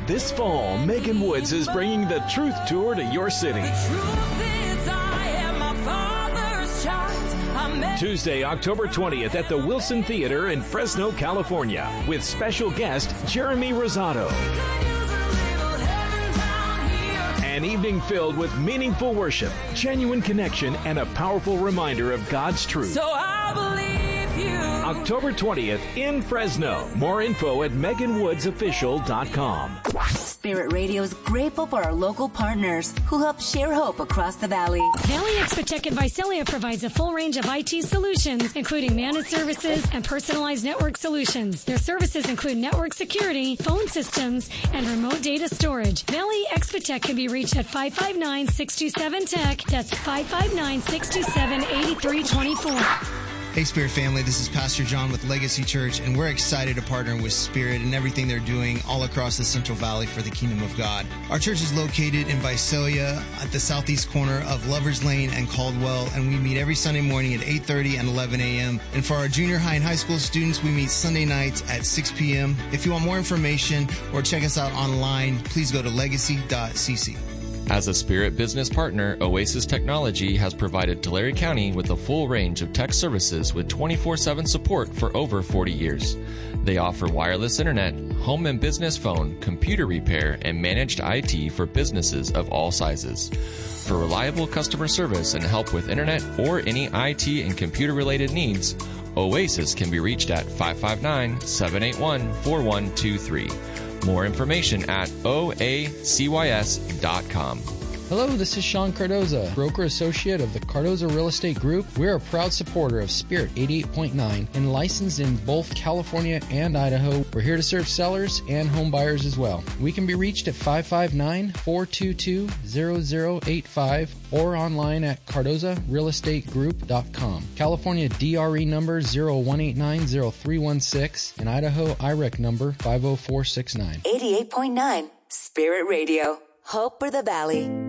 This fall, Megan Woods is bringing the Truth Tour to your city. Tuesday, October 20th at the Wilson Theater in Fresno, California, with special guest Jeremy Rosado. An evening filled with meaningful worship, genuine connection, and a powerful reminder of God's truth. So I believe you. October 20th in Fresno. More info at meganwoodsofficial.com. Spirit Radio is grateful for our local partners who help share hope across the valley. Valley Expotech in Visalia provides a full range of IT solutions, including managed services and personalized network solutions. Their services include network security, phone systems, and remote data storage. Valley Expotech can be reached at 559-627-TECH. That's 559-627-8324. Hey, Spirit family, this is Pastor John with Legacy Church, and we're excited to partner with Spirit and everything they're doing all across the Central Valley for the Kingdom of God. Our church is located in Visalia at the southeast corner of Lovers Lane and Caldwell, and we meet every Sunday morning at 8:30 and 11 a.m. And for our junior high and high school students, we meet Sunday nights at 6 p.m. If you want more information or check us out online, please go to legacy.cc. As a Spirit business partner, Oasis Technology has provided Tulare County with a full range of tech services with 24/7 support for over 40 years. They offer wireless internet, home and business phone, computer repair, and managed IT for businesses of all sizes. For reliable customer service and help with internet or any IT and computer-related needs, Oasis can be reached at 559-781-4123. More information at oacys.com. Hello, this is Sean Cardoza, broker associate of the Cardoza Real Estate Group. We're a proud supporter of Spirit 88.9 and licensed in both California and Idaho. We're here to serve sellers and home buyers as well. We can be reached at 559-422-0085 or online at cardozarealestategroup.com. California DRE number 01890316 and Idaho IREC number 50469. 88.9 Spirit Radio. Hope for the Valley.